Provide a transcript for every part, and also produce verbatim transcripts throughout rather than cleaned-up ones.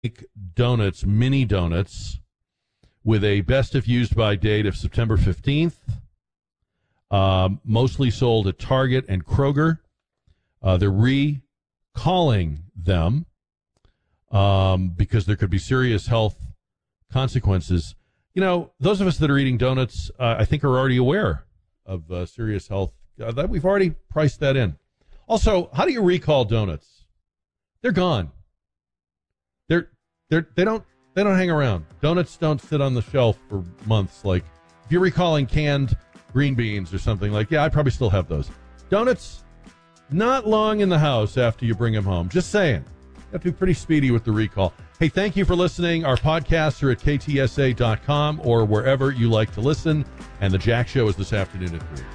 make donuts, mini donuts, with a best if used by date of September fifteenth. Um, mostly sold at Target and Kroger. Uh, they're recalling them um, because there could be serious health consequences. You know, those of us that are eating donuts, uh, I think, are already aware of uh, serious health. Uh, that we've already priced that in. Also, how do you recall donuts? They're gone. They're they're they don't they don't hang around. Donuts don't sit on the shelf for months. Like if you're recalling canned green beans or something, like yeah, I probably still have those. Donuts, not long in the house after you bring them home. Just saying. You have to be pretty speedy with the recall. Hey, thank you for listening. Our podcasts are at K T S A dot com or wherever you like to listen. And the Jack Show is this afternoon at three.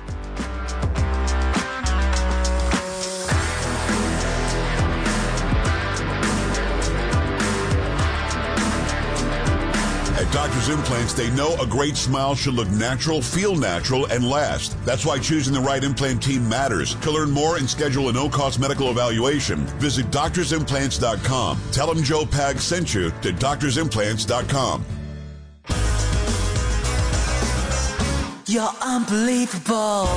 At Doctor's Implants, they know a great smile should look natural, feel natural, and last. That's why choosing the right implant team matters. To learn more and schedule a no-cost medical evaluation, visit doctors implants dot com. Tell them Joe Pag sent you to doctors implants dot com. You're unbelievable.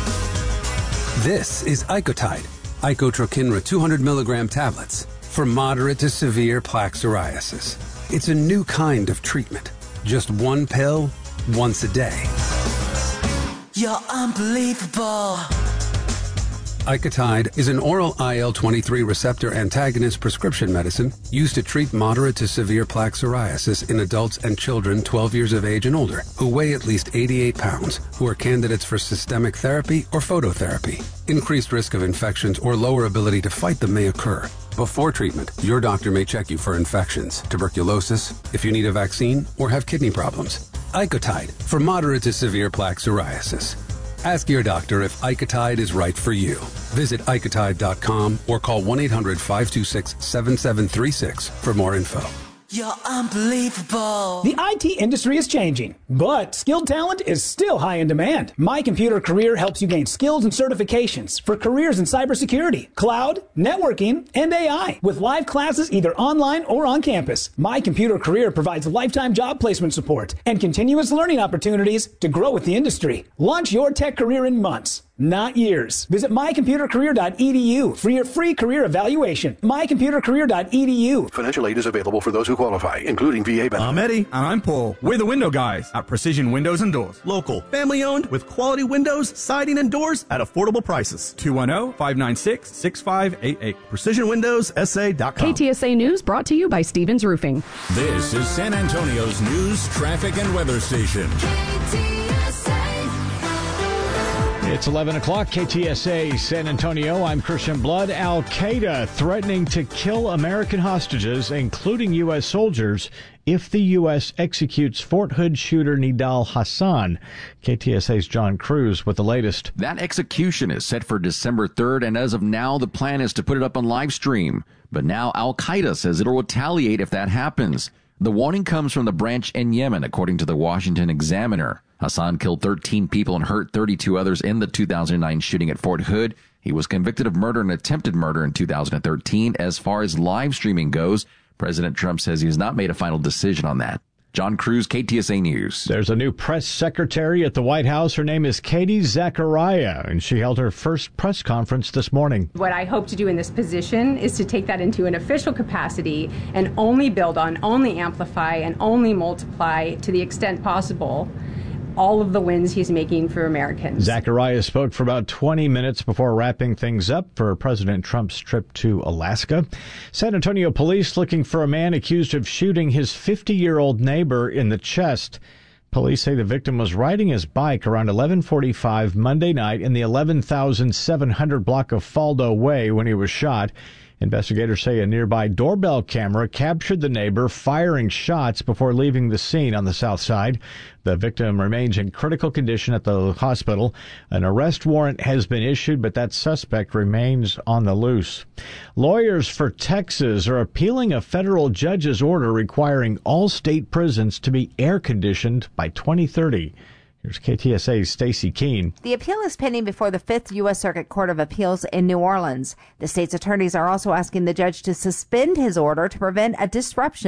This is Icotide, Icotrokinra two hundred milligram tablets for moderate to severe plaque psoriasis. It's a new kind of treatment. Just one pill, once a day. You're unbelievable. Icotide is an oral I L twenty-three receptor antagonist prescription medicine used to treat moderate to severe plaque psoriasis in adults and children twelve years of age and older who weigh at least eighty-eight pounds, who are candidates for systemic therapy or phototherapy. Increased risk of infections or lower ability to fight them may occur. Before treatment, your doctor may check you for infections, tuberculosis, if you need a vaccine, or have kidney problems. Icotide for moderate to severe plaque psoriasis. Ask your doctor if Icotide is right for you. Visit Icotide dot com or call one eight hundred five two six seven seven three six for more info. You're unbelievable. The I T industry is changing, but skilled talent is still high in demand. My Computer Career helps you gain skills and certifications for careers in cybersecurity, cloud, networking, and A I. With live classes either online or on campus, My Computer Career provides lifetime job placement support and continuous learning opportunities to grow with the industry. Launch your tech career in months, not years. Visit my computer career dot e d u for your free career evaluation. my computer career dot e d u. Financial aid is available for those who qualify, including V A benefits. I'm Eddie. And I'm Paul. We're the window guys at Precision Windows and Doors. Local, family owned, with quality windows, siding, and doors at affordable prices. two one zero, five nine six, six five eight eight. precision windows s a dot com. K T S A News brought to you by Stevens Roofing. This is San Antonio's news, traffic, and weather station. It's eleven o'clock, K T S A San Antonio. I'm Christian Blood. Al-Qaeda threatening to kill American hostages, including U S soldiers, if the U S executes Fort Hood shooter Nidal Hassan. K T S A's John Cruz with the latest. That execution is set for December third, and as of now, the plan is to put it up on live stream. But now Al-Qaeda says it'll retaliate if that happens. The warning comes from the branch in Yemen, according to the Washington Examiner. Hassan killed thirteen people and hurt thirty-two others in the two thousand nine shooting at Fort Hood. He was convicted of murder and attempted murder in two thousand thirteen. As far as live streaming goes, President Trump says he has not made a final decision on that. John Cruz, K T S A News. There's a new press secretary at the White House. Her name is Katie Zachariah, and she held her first press conference this morning. What I hope to do in this position is to take that into an official capacity and only build on, only amplify, and only multiply to the extent possible all of the wins he's making for Americans. Zachariah spoke for about twenty minutes before wrapping things up for President Trump's trip to Alaska. San Antonio police looking for a man accused of shooting his fifty-year-old neighbor in the chest. Police say the victim was riding his bike around eleven forty-five Monday night in the eleven thousand seven hundred block of Faldo Way when he was shot. Investigators say a nearby doorbell camera captured the neighbor firing shots before leaving the scene on the south side. The victim remains in critical condition at the hospital. An arrest warrant has been issued, but that suspect remains on the loose. Lawyers for Texas are appealing a federal judge's order requiring all state prisons to be air-conditioned by twenty thirty. Here's K T S A's Stacey Keene. The appeal is pending before the Fifth U S Circuit Court of Appeals in New Orleans. The state's attorneys are also asking the judge to suspend his order to prevent a disruption